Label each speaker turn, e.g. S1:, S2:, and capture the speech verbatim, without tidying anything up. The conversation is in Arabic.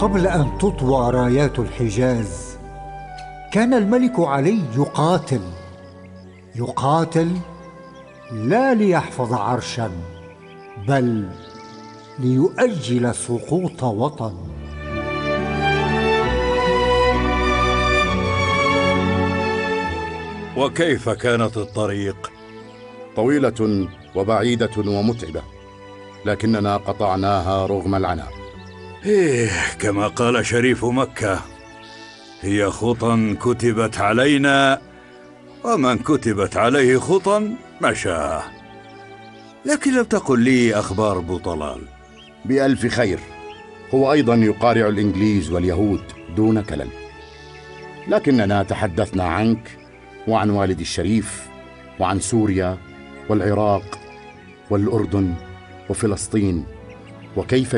S1: قبل أن تطوى رايات الحجاز كان الملك علي يقاتل يقاتل لا ليحفظ عرشا، بل ليؤجل سقوط وطن.
S2: وكيف كانت الطريق؟
S3: طويلة وبعيدة ومتعبة، لكننا قطعناها رغم العناء.
S2: إيه، كما قال شريف مكة: هي خطى كتبت علينا، ومن كتبت عليه خطى مشى. لكن لم تقل لي أخبار بوطلال.
S3: بألف خير، هو أيضا يقارع الإنجليز واليهود دون كلل، لكننا تحدثنا عنك وعن والد الشريف وعن سوريا والعراق والأردن وفلسطين، وكيف